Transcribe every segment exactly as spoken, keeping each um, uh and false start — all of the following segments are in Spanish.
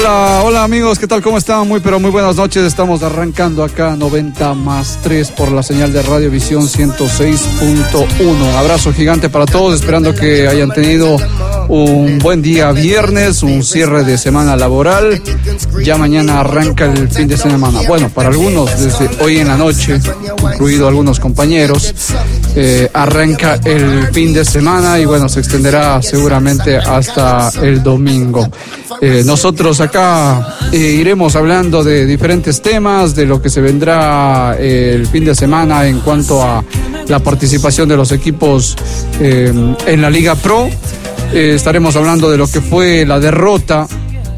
Hola, hola amigos, ¿qué tal? ¿Cómo están? Muy pero muy buenas noches. Estamos arrancando acá noventa más tres por la señal de Radio Visión ciento seis punto uno. Abrazo gigante para todos, esperando que hayan tenido un buen día viernes, un cierre de semana laboral. Ya mañana arranca el fin de semana. Bueno, para algunos desde hoy en la noche, incluido algunos compañeros, eh, arranca el fin de semana y bueno, se extenderá seguramente hasta el domingo. Eh, nosotros acá eh, iremos hablando de diferentes temas, de lo que se vendrá eh, el fin de semana en cuanto a la participación de los equipos eh, en la Liga Pro. Eh, estaremos hablando de lo que fue la derrota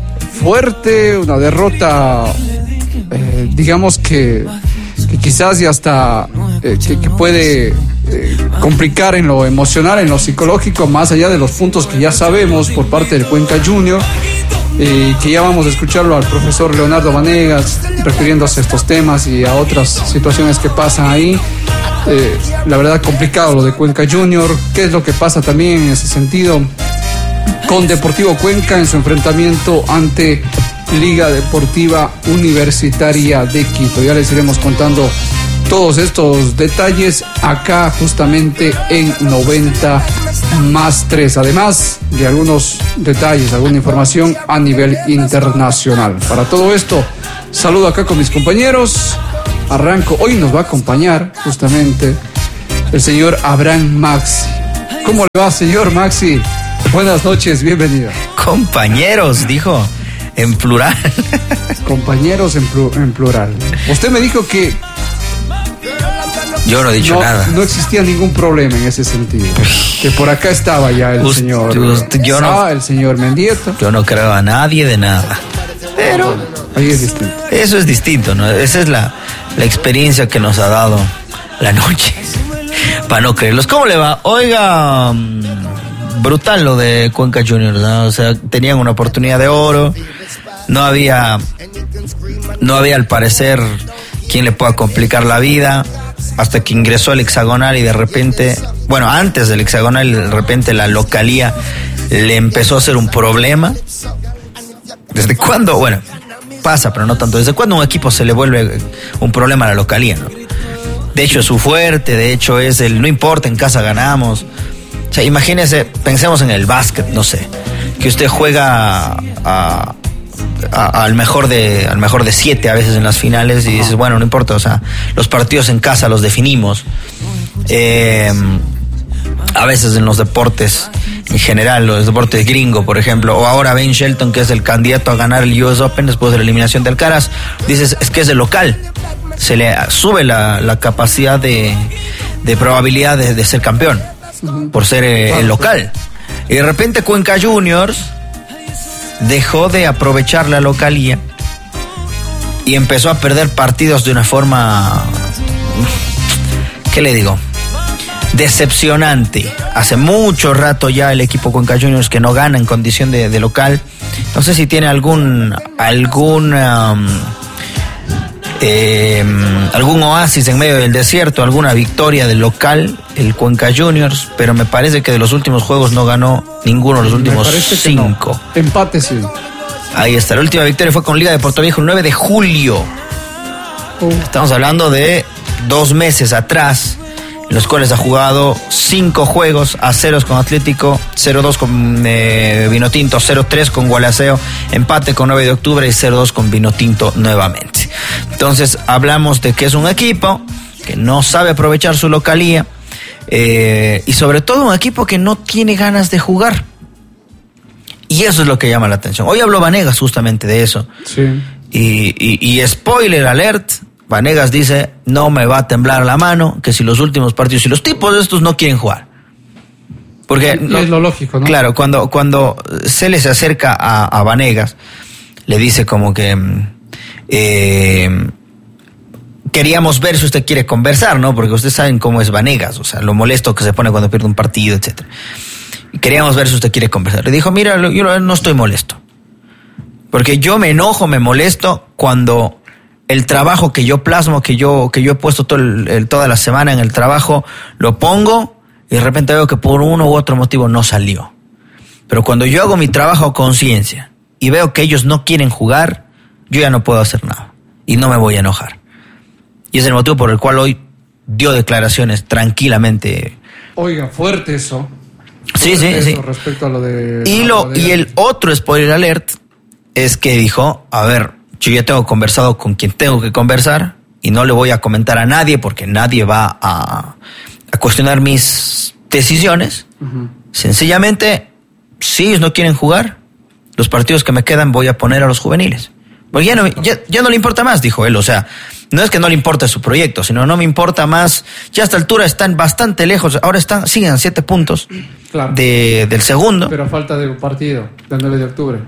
fuerte, una derrota, eh, digamos que, que quizás ya hasta eh, que, que puede eh, complicar en lo emocional, en lo psicológico, más allá de los puntos que ya sabemos por parte del Cuenca Junior. Eh, que ya vamos a escucharlo al profesor Leonardo Vanegas refiriéndose a estos temas y a otras situaciones que pasan ahí. Eh, la verdad complicado lo de Cuenca Junior. ¿Qué es lo que pasa también en ese sentido con Deportivo Cuenca en su enfrentamiento ante Liga Deportiva Universitaria de Quito? Ya les iremos contando todos estos detalles acá justamente en noventa más tres, además de algunos detalles, alguna información a nivel internacional. Para todo esto, saludo acá con mis compañeros. Arranco, hoy nos va a acompañar justamente el señor Abraham Maxi. ¿Cómo le va, señor Maxi? Buenas noches, bienvenido. Compañeros, dijo, en plural. Compañeros en, plu- en plural. Usted me dijo que yo no he dicho no, nada. No existía ningún problema en ese sentido. Que por acá estaba ya el Usted, señor usted, yo no, ah, el señor Mendieta. Yo no creo a nadie de nada. Pero ahí es distinto. Eso es distinto, ¿no? Esa es la, la experiencia que nos ha dado la noche. Para no creerlos. ¿Cómo le va? Oiga, brutal lo de Cuenca Junior, ¿no? O sea, tenían una oportunidad de oro. No había, no había al parecer quien le pueda complicar la vida. Hasta que ingresó al hexagonal y de repente, bueno, antes del hexagonal, de repente la localía le empezó a ser un problema. ¿Desde cuándo? Bueno, pasa, pero no tanto. ¿Desde cuándo a un equipo se le vuelve un problema a la localía, no? De hecho, es su fuerte, de hecho, es el no importa, en casa ganamos. O sea, imagínese, pensemos en el básquet, no sé, que usted juega a, a A, al mejor de al mejor de siete a veces en las finales y dices, bueno, no importa, o sea, los partidos en casa los definimos. Eh, a veces en los deportes en general, los deportes gringo, por ejemplo, o ahora Ben Shelton, que es el candidato a ganar el U S Open después de la eliminación de Alcaraz, dices, es que es el local, se le sube la, la capacidad de, de probabilidad de, de ser campeón por ser eh, el local. Y de repente Cuenca Juniors dejó de aprovechar la localía y empezó a perder partidos de una forma, ¿qué le digo?, decepcionante. Hace mucho rato ya el equipo Cuenca Juniors que no gana en condición de, de local. No sé si tiene algún algún um, eh, algún oasis en medio del desierto, alguna victoria del local, el Cuenca Juniors, pero me parece que de los últimos juegos no ganó ninguno de los últimos cinco. No. Empate sí. Ahí está, la última victoria fue con Liga de Puerto Viejo el nueve de julio. Uh. Estamos hablando de dos meses atrás, en los cuales ha jugado cinco juegos, a ceros con Atlético, cero dos con eh, Vinotinto, cero tres con Gualaceo, empate con nueve de octubre y cero dos con Vinotinto nuevamente. Entonces hablamos de que es un equipo que no sabe aprovechar su localía, eh, y sobre todo un equipo que no tiene ganas de jugar. Y eso es lo que llama la atención. Hoy habló Vanegas justamente de eso. Sí. Y, y, y spoiler alert, Vanegas dice, no me va a temblar la mano, que si los últimos partidos, si los tipos de estos no quieren jugar. Porque es no, lo lógico, ¿no? Claro, cuando, cuando se les acerca a, a Vanegas, le dice como que eh, queríamos ver si usted quiere conversar, ¿no? Porque ustedes saben cómo es Vanegas, o sea, lo molesto que se pone cuando pierde un partido, etcétera. Queríamos ver si usted quiere conversar. Le dijo, mira, yo no estoy molesto. Porque yo me enojo, me molesto cuando el trabajo que yo plasmo, que yo, que yo he puesto todo el, el, toda la semana en el trabajo, lo pongo y de repente veo que por uno u otro motivo no salió. Pero cuando yo hago mi trabajo a conciencia y veo que ellos no quieren jugar, yo ya no puedo hacer nada y no me voy a enojar. Y es el motivo por el cual hoy dio declaraciones tranquilamente. Oiga, fuerte eso. Sí, fuerte sí, eso sí. Respecto a lo de... Y, lo, y el otro spoiler alert es que dijo, a ver, yo ya tengo conversado con quien tengo que conversar y no le voy a comentar a nadie porque nadie va a, a cuestionar mis decisiones. Uh-huh. Sencillamente, si ellos no quieren jugar, los partidos que me quedan voy a poner a los juveniles. Porque ya no, ya, ya no le importa más, dijo él. O sea, no es que no le importe su proyecto, sino no me importa más. Ya a esta altura están bastante lejos. Ahora están, siguen a siete puntos claro. de, del segundo. Pero a falta de un partido, del nueve de octubre.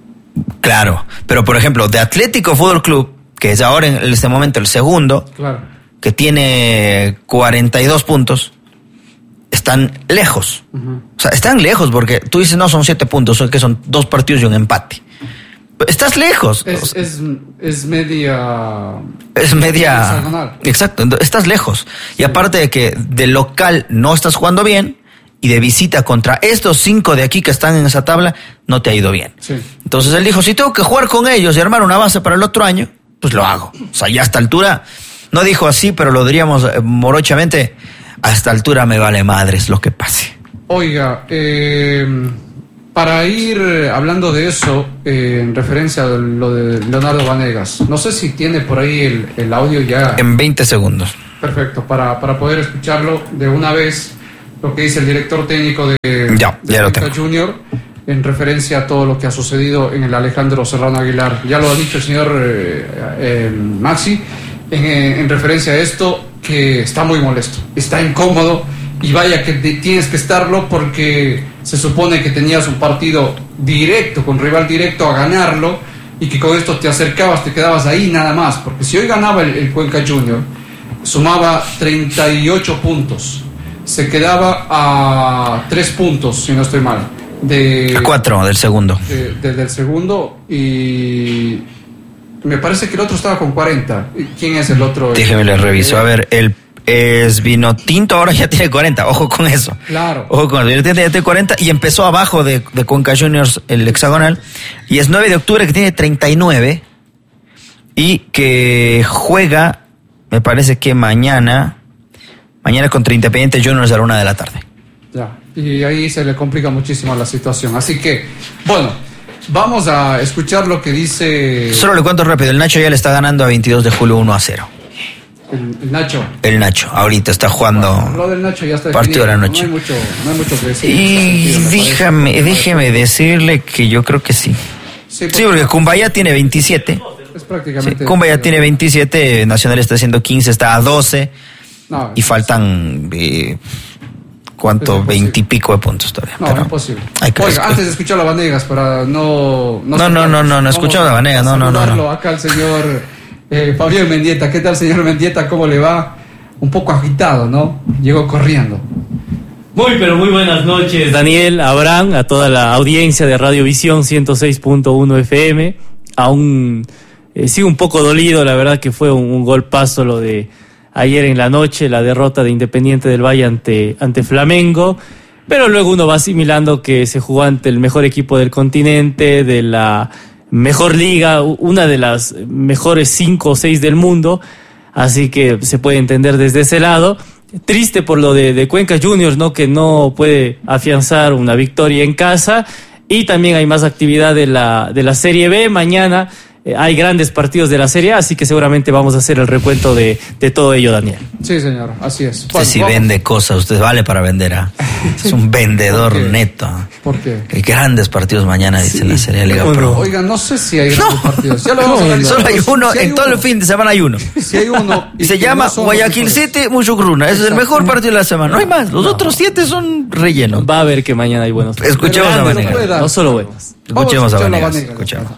Claro, pero por ejemplo, de Atlético Fútbol Club, que es ahora en este momento el segundo, claro. que tiene cuarenta y dos puntos, están lejos. Uh-huh. O sea, están lejos porque tú dices, no, son siete puntos, son que son dos partidos y un empate. Estás lejos. Es, o sea, es, es media... Es media... Exacto, estás lejos. Y aparte de que de local no estás jugando bien, y de visita contra estos cinco de aquí que están en esa tabla, no te ha ido bien. Sí. Entonces él dijo, si tengo que jugar con ellos y armar una base para el otro año, pues lo hago. O sea, ya a esta altura, no dijo así, pero lo diríamos eh, morochamente, a esta altura me vale madres lo que pase. Oiga, eh... para ir hablando de eso, eh, en referencia a lo de Leonardo Vanegas, no sé si tiene por ahí el, el audio ya. En veinte segundos. Perfecto, para, para poder escucharlo de una vez, lo que dice el director técnico de, ya, de ya lo tengo. Junior, en referencia a todo lo que ha sucedido en el Alejandro Serrano Aguilar. Ya lo ha dicho el señor eh, eh, Maxi, en, en referencia a esto, que está muy molesto, está incómodo. Y vaya que te, tienes que estarlo porque se supone que tenías un partido directo, con rival directo a ganarlo, y que con esto te acercabas, te quedabas ahí nada más, porque si hoy ganaba el, el Cuenca Junior, sumaba treinta y ocho puntos, se quedaba a tres puntos, si no estoy mal, de, a cuatro del segundo. De, de, del segundo, y me parece que el otro estaba con cuarenta. ¿Quién es el otro? Déjeme le reviso, a ver, el es Vino Tinto, ahora ya tiene cuarenta, ojo con eso. Claro. Ojo con eso, Vino Tinto ya tiene cuarenta y empezó abajo de, de Cuenca Juniors el hexagonal. Y es nueve de octubre que tiene treinta y nueve y que juega, me parece que mañana, mañana contra Independiente Juniors a la una de la tarde. Ya, y ahí se le complica muchísimo la situación. Así que, bueno, vamos a escuchar lo que dice... Solo le cuento rápido, el Nacho ya le está ganando a veintidós de julio uno a cero. El, el Nacho. El Nacho, ahorita está jugando. Bueno, lo del Nacho ya está partido de la noche. No hay mucho, no hay mucho que decir. Y déjame, déjeme decirle que yo creo que sí. Sí, porque, sí, porque Cumbaya tiene veintisiete. Es prácticamente. Sí, Cumbaya tiene veintisiete, Nacional está haciendo quince, está a doce. No, y faltan. Eh, ¿Cuánto? veinte y pico de puntos todavía. No, pero imposible. Oiga, antes de escuchar a Vanegas, para no. No, no, no, no, no, no escuchamos a Vanegas, no, no, no, no. Acá el señor. Eh, Fabián Mendieta, ¿qué tal, señor Mendieta? ¿Cómo le va? Un poco agitado, ¿no? Llegó corriendo. Muy, pero muy buenas noches, Daniel, Abraham, a toda la audiencia de Radiovisión ciento seis punto uno F M. Aún eh, sigo un poco dolido, la verdad que fue un, un golpazo lo de ayer en la noche, la derrota de Independiente del Valle ante, ante Flamengo. Pero luego uno va asimilando que se jugó ante el mejor equipo del continente, de la mejor liga, una de las mejores cinco o seis del mundo, así que se puede entender desde ese lado. Triste por lo de, de Cuenca Juniors, ¿no? Que no puede afianzar una victoria en casa, y también hay más actividad de la, de la Serie B. Mañana eh, hay grandes partidos de la Serie A, así que seguramente vamos a hacer el recuento de, de todo ello, Daniel. Sí, señor, así es. Usted sí vende cosas, usted vale para vender, ¿eh? Es un vendedor ¿Por neto. ¿Por qué? Hay grandes partidos mañana, dice sí. La Serie Liga bueno, Pro. Oiga, no sé si hay grandes no. partidos. Ya lo vamos a analizar. Solo hay uno, si hay en uno. Todo el fin de semana hay uno. Si hay uno. Y se llama no Guayaquil City, Muchucruna. Ese es el mejor partido de la semana. No hay más. Los no. otros siete son rellenos. Va a ver que mañana hay buenos partidos. Escuchemos a Vanegas. No, no solo buenos. Escuchemos a Vanegas. Escuchemos.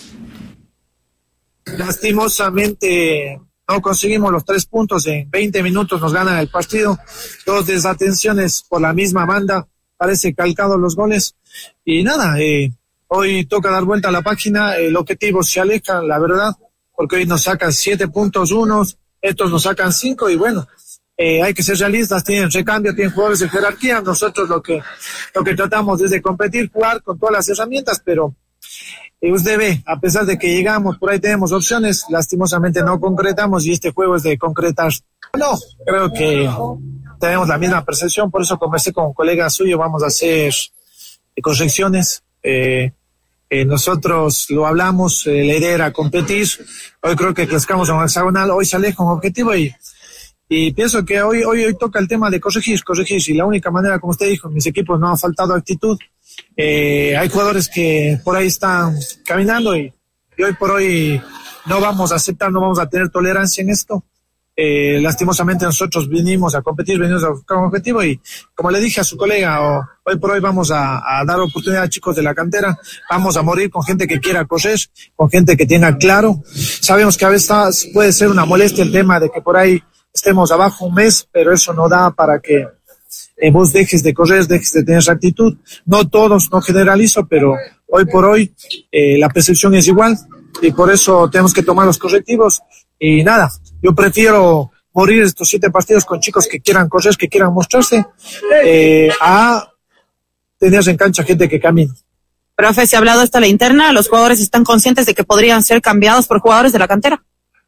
Lastimosamente no conseguimos los tres puntos, en veinte minutos nos ganan el partido, dos desatenciones por la misma banda, parece calcado los goles, y nada, eh, hoy toca dar vuelta a la página, el objetivo se aleja, la verdad, porque hoy nos sacan siete puntos unos, estos nos sacan cinco, y bueno, eh, hay que ser realistas, tienen recambio, tienen jugadores de jerarquía, nosotros lo que, lo que tratamos es de competir, jugar con todas las herramientas, pero Y usted ve, a pesar de que llegamos, por ahí tenemos opciones, lastimosamente no concretamos y este juego es de concretar. No, creo que tenemos la misma percepción, por eso conversé con un colega suyo, vamos a hacer correcciones. Eh, eh, nosotros lo hablamos, eh, la idea era competir, hoy creo que clasificamos en un hexagonal, hoy sale con objetivo y, y pienso que hoy, hoy, hoy toca el tema de corregir, corregir, y la única manera, como usted dijo, en mis equipos no ha faltado actitud. Eh, hay jugadores que por ahí están caminando y, y hoy por hoy no vamos a aceptar, no vamos a tener tolerancia en esto. Eh, lastimosamente nosotros vinimos a competir, venimos a buscar un objetivo y como le dije a su colega, oh, hoy por hoy vamos a, a dar oportunidad a chicos de la cantera, vamos a morir con gente que quiera correr, con gente que tenga claro. Sabemos que a veces puede ser una molestia el tema de que por ahí estemos abajo un mes, pero eso no da para que Eh, vos dejes de correr, dejes de tener actitud. No todos, no generalizo, pero hoy por hoy eh, la percepción es igual y por eso tenemos que tomar los correctivos. Y nada, yo prefiero morir estos siete partidos con chicos que quieran correr, que quieran mostrarse, eh, a tener en cancha gente que camine. Profe, se ha hablado hasta la interna, los jugadores están conscientes de que podrían ser cambiados por jugadores de la cantera.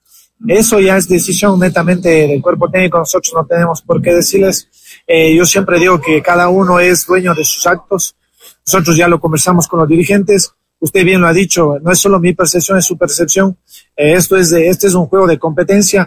Eso ya es decisión netamente del cuerpo técnico, nosotros no tenemos por qué decirles. Eh, yo siempre digo que cada uno es dueño de sus actos. Nosotros ya lo conversamos con los dirigentes. Usted bien lo ha dicho, no es solo mi percepción, es su percepción. Eh, esto es de, este es un juego de competencia.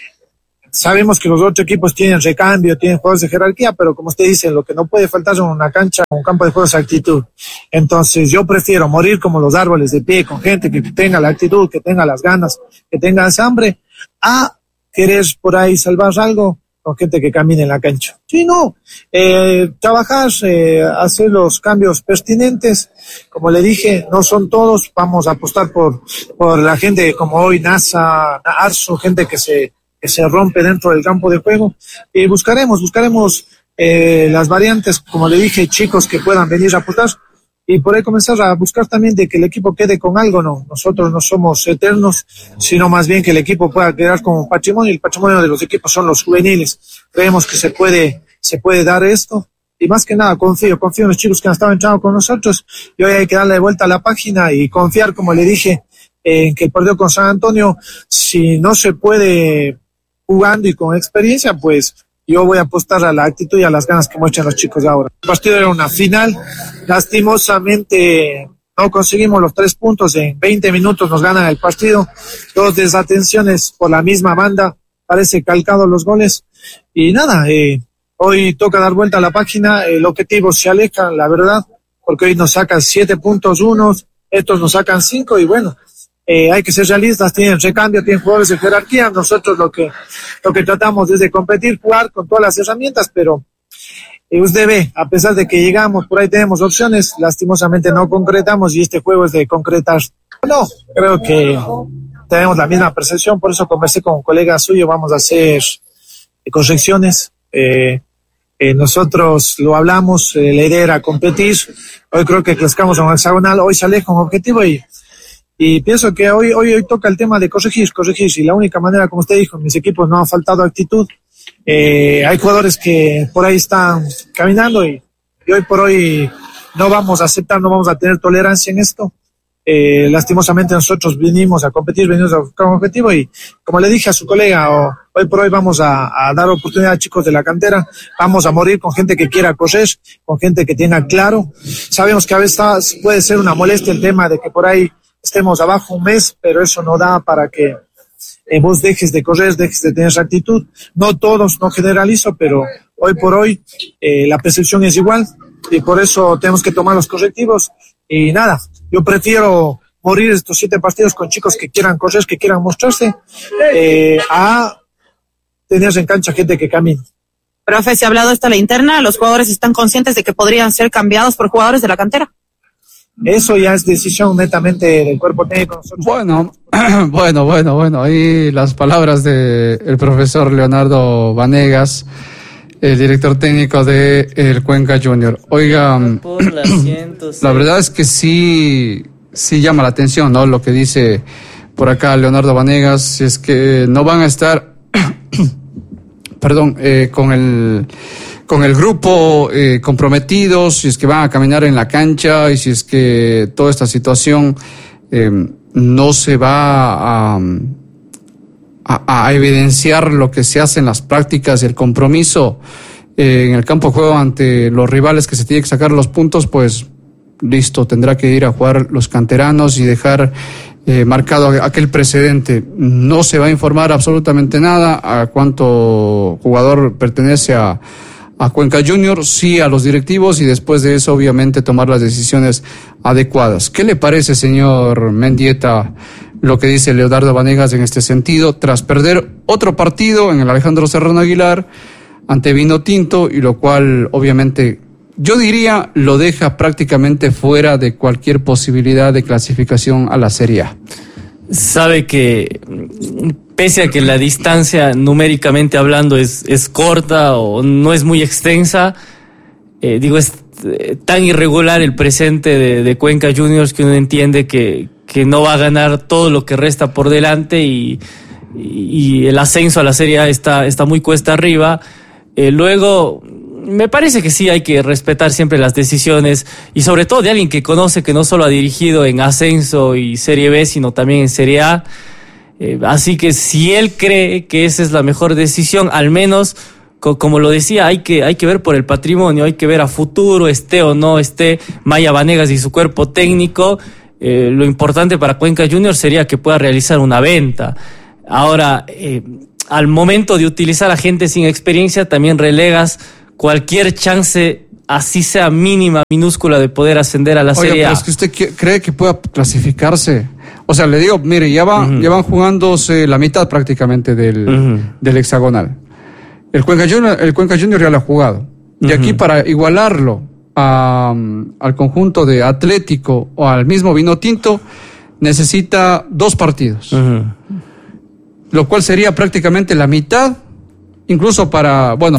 Sabemos que los otros equipos tienen recambio, tienen juegos de jerarquía, pero como usted dice, lo que no puede faltar en una cancha, un campo de juego es actitud. Entonces yo prefiero morir como los árboles de pie, con gente que tenga la actitud, que tenga las ganas, que tenga hambre, a querer por ahí salvar algo con gente que camine en la cancha. Sí, no, eh, trabajar, eh, hacer los cambios pertinentes, como le dije, no son todos, vamos a apostar por, por la gente como hoy, NASA, Arso, gente que se, que se rompe dentro del campo de juego, y buscaremos, buscaremos eh, las variantes, como le dije, chicos que puedan venir a apostar, y por ahí comenzar a buscar también de que el equipo quede con algo, no, nosotros no somos eternos, sino más bien que el equipo pueda quedar como patrimonio, y el patrimonio de los equipos son los juveniles. Creemos que se puede, se puede dar esto, y más que nada confío, confío en los chicos que han estado entrando con nosotros, y hoy hay que darle vuelta a la página y confiar, como le dije, en que el partido con San Antonio, si no se puede jugando y con experiencia, pues yo voy a apostar a la actitud y a las ganas que muestran los chicos de ahora. El partido era una final, lastimosamente no conseguimos los tres puntos, en veinte minutos nos ganan el partido, dos desatenciones por la misma banda, parece calcado los goles, y nada, eh, hoy toca dar vuelta a la página, el objetivo se aleja, la verdad, porque hoy nos sacan siete puntos unos, estos nos sacan cinco, y bueno, Eh, hay que ser realistas, tienen recambio, tienen jugadores de jerarquía, nosotros lo que lo que tratamos es de competir, jugar con todas las herramientas, pero eh, usted ve, a pesar de que llegamos, por ahí tenemos opciones, lastimosamente no concretamos y este juego es de concretar. No, creo que tenemos la misma percepción, por eso conversé con un colega suyo, vamos a hacer eh, correcciones. Eh, eh, nosotros lo hablamos, eh, la idea era competir, hoy creo que clasificamos en un hexagonal, hoy sale con objetivo y Y pienso que hoy, hoy, hoy toca el tema de corregir, corregir, y la única manera, como usted dijo, en mis equipos no ha faltado actitud. Eh, hay jugadores que por ahí están caminando y, y hoy por hoy no vamos a aceptar, no vamos a tener tolerancia en esto. Eh, lastimosamente nosotros vinimos a competir, venimos a buscar un objetivo y como le dije a su colega, oh, hoy por hoy vamos a, a dar oportunidad a chicos de la cantera, vamos a morir con gente que quiera correr, con gente que tenga claro. Sabemos que a veces puede ser una molestia el tema de que por ahí estemos abajo un mes, pero eso no da para que eh, vos dejes de correr, dejes de tener actitud. No todos, no generalizo, pero hoy por hoy eh, la percepción es igual y por eso tenemos que tomar los correctivos. Y nada, yo prefiero morir estos siete partidos con chicos que quieran correr, que quieran mostrarse, eh, a tener en cancha gente que camine. Profe, se ha hablado hasta la interna, los jugadores están conscientes de que podrían ser cambiados por jugadores de la cantera. Eso ya es decisión netamente del cuerpo técnico. Nosotros... Bueno, bueno, bueno, bueno, ahí las palabras de el profesor Leonardo Vanegas, el director técnico de el Cuenca Junior. Oiga, la verdad es que sí, sí llama la atención, ¿no? Lo que dice por acá Leonardo Vanegas, es que no van a estar, perdón, eh, con el... con el grupo eh, comprometidos, si es que van a caminar en la cancha y si es que toda esta situación eh, no se va a, a, a evidenciar lo que se hace en las prácticas y el compromiso eh, en el campo de juego ante los rivales que se tiene que sacar los puntos, pues listo, tendrá que ir a jugar los canteranos y dejar eh, marcado aquel precedente. No se va a informar absolutamente nada a cuánto jugador pertenece a, a Cuenca Junior, sí a los directivos, y después de eso obviamente tomar las decisiones adecuadas. ¿Qué le parece, señor Mendieta, lo que dice Leonardo Vanegas en este sentido, tras perder otro partido en el Alejandro Serrano Aguilar ante Vinotinto, y lo cual obviamente yo diría lo deja prácticamente fuera de cualquier posibilidad de clasificación a la Serie A? Sabe que pese a que la distancia numéricamente hablando es, es corta o no es muy extensa, eh, digo, es eh, tan irregular el presente de, de Cuenca Juniors que uno entiende que, que no va a ganar todo lo que resta por delante, y, y el ascenso a la Serie A está, está muy cuesta arriba. Eh, luego, me parece que sí hay que respetar siempre las decisiones, y sobre todo de alguien que conoce, que no solo ha dirigido en ascenso y Serie B, sino también en Serie A. Eh, así que si él cree que esa es la mejor decisión, al menos, co- como lo decía, hay que, hay que ver por el patrimonio, hay que ver a futuro, esté o no esté Maya Vanegas y su cuerpo técnico. Eh, lo importante para Cuenca Juniors sería que pueda realizar una venta. Ahora, eh, al momento de utilizar a gente sin experiencia, también relegas cualquier chance, así sea mínima, minúscula, de poder ascender a la Oiga, Serie A. pero es que usted que- cree que pueda clasificarse. O sea, le digo, mire, ya, va, uh-huh. ya van jugándose la mitad prácticamente del, uh-huh. del hexagonal. El Cuenca Junior, el Cuenca Junior ya lo ha jugado. De uh-huh. aquí para igualarlo a, al conjunto de Atlético o al mismo Vinotinto, necesita dos partidos. Uh-huh. Lo cual sería prácticamente la mitad, incluso para, bueno,